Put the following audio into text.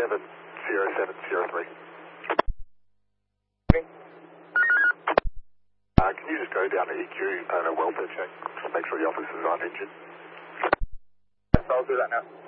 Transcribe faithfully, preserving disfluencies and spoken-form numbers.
seven zero seven zero three. Uh, can you just go down to E Q and a welfare check? Just make sure the officers aren't injured. Yes, I'll do that now.